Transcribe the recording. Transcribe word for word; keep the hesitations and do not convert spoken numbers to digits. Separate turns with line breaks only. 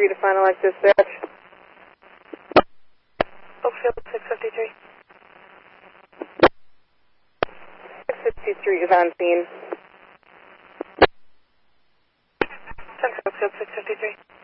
fifty-three to finalize dispatch.
Oakfield six fifty-three.
six fifty-three is on scene.
ten Oakfield six fifty-three.